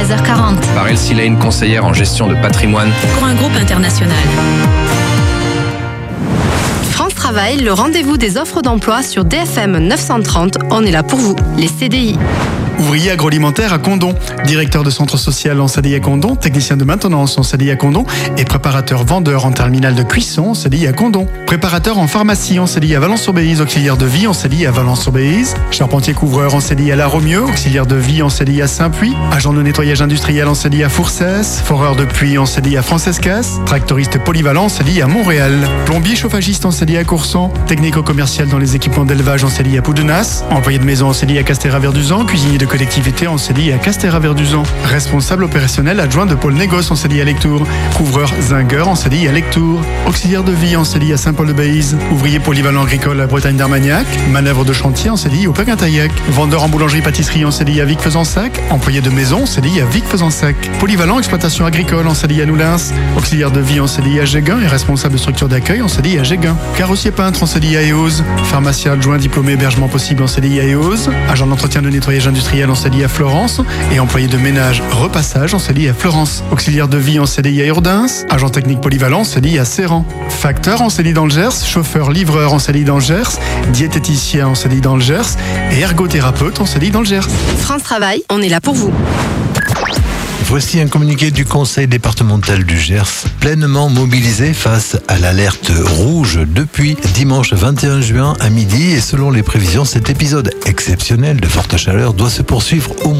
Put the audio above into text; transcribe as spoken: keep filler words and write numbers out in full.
treize heures quarante. Par Elsie Lane, conseillère en gestion de patrimoine. Pour un groupe international. France Travail, le rendez-vous des offres d'emploi sur D F M neuf cent trente. On est là pour vous, les C D I. Ouvrier agroalimentaire à Condon, directeur de centre social en C D I à Condon, technicien de maintenance en C D I à Condon et préparateur vendeur en terminal de cuisson en C D I à Condon. Préparateur en pharmacie en C D I à Valence-sur-Béise, auxiliaire de vie en C D I à Valence-sur-Béise. Charpentier couvreur en C D I à La Romieux, auxiliaire de vie en C D I à Saint-Puy. Agent de nettoyage industriel en C D I à Fourcès. Foreur de puits en C D I à Francescas. Tractoriste polyvalent en C D I à Montréal. Plombier chauffagiste en C D I à Courson. Technico-commercial dans les équipements d'élevage en C D I à Poudenas. Employé de maison en C D I à Castéra-Verduzan. Cuisinier de collectivité en C D I à Castéra-Verduzan. Responsable opérationnel adjoint de pôle négoce en C D I à Lectoure. Couvreur zingueur en C D I à Lectoure. Auxiliaire de vie en C D I à Saint-Paul-de-Béise. Ouvrier polyvalent agricole à Bretagne-d'Armagnac. Manœuvre de chantier en C D I au Pagantaillac. Vendeur en boulangerie-pâtisserie en C D I à Vic-Fezensac. Employé de maison en C D I à Vic-Fezensac. Polyvalent exploitation agricole en C D I à Noulins. Auxiliaire de vie en C D I à Géguin et responsable de structure d'accueil en C D I à Géguin. Carrossier peintre en C D I à Eauze. Pharmacien adjoint diplômé hébergement possible en C D I à Eauze. Agent d'entretien de nettoyage industriel en C D I à Florence et employé de ménage repassage en C D I à Florence. Auxiliaire de vie en C D I à Urdins. Agent technique polyvalent en C D I à Serran. Facteur en C D I dans le Gers. Chauffeur livreur en C D I dans le Gers. Diététicien en C D I dans le Gers. Et ergothérapeute en C D I dans le Gers. France Travail, on est là pour vous. Voici un communiqué du conseil départemental du Gers, pleinement mobilisé face à l'alerte rouge depuis dimanche vingt et un juin à midi. Et selon les prévisions, cet épisode exceptionnel de forte chaleur doit se poursuivre au